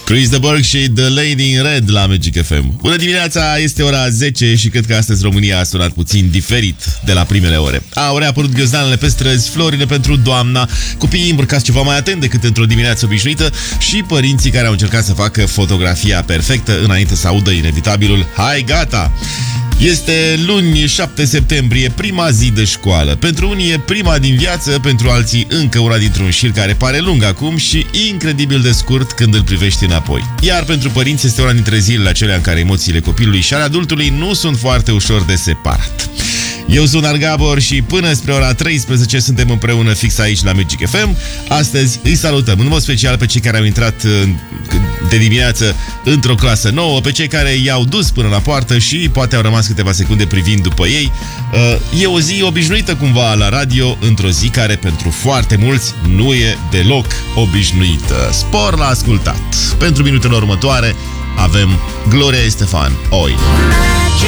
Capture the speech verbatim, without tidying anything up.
Chris de Burgh și The Lady in Red la Magic F M. Bună dimineața, este ora zece și cred că astăzi România a sunat puțin diferit de la primele ore. Au reapărut ghiozdanele pe străzi, florile pentru doamna, copiii îmbrăcați ceva mai atent decât într-o dimineață obișnuită și părinții care au încercat să facă fotografia perfectă înainte să audă inevitabilul "hai, gata!". Este luni, șapte septembrie, prima zi de școală. Pentru unii e prima din viață, pentru alții încă una dintr-un șir care pare lung acum și incredibil de scurt când îl privești înapoi. Iar pentru părinți este una dintre zilele acelea în care emoțiile copilului și ale adultului nu sunt foarte ușor de separat. Eu sunt Argabor și până spre ora treisprezece suntem împreună fix aici la Magic F M. Astăzi îi salutăm în mod special pe cei care au intrat de dimineață într-o clasă nouă, pe cei care i-au dus până la poartă și poate au rămas câteva secunde privind după ei. E o zi obișnuită cumva la radio, într-o zi care pentru foarte mulți nu e deloc obișnuită. Spor la ascultat! Pentru minutele următoare avem Gloria Estefan, Oi!